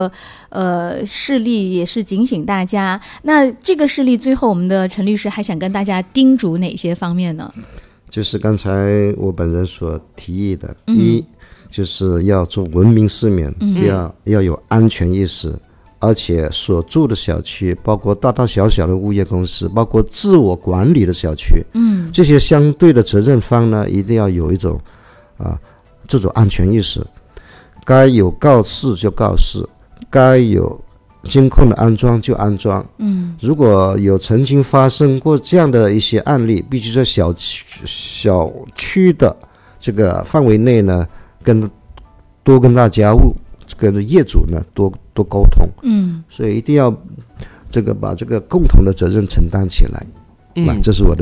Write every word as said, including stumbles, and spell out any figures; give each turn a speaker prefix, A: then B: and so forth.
A: 呃事例也是警醒大家。那这个事例最后我们的陈律师还想跟大家叮嘱哪些方面呢？
B: 就是刚才我本人所提议的，嗯、一就是要做文明市民，嗯、要要有安全意识，而且所住的小区，包括大大小小的物业公司，包括自我管理的小区，嗯，这些相对的责任方呢，一定要有一种啊这种安全意识，该有告示就告示，该有监控的安装就安装。嗯，如果有曾经发生过这样的一些案例，必须在小区小区的这个范围内呢，跟多跟大家务跟业主呢多多沟通。嗯，所以一定要这个把这个共同的责任承担起来。嗯，这是我的。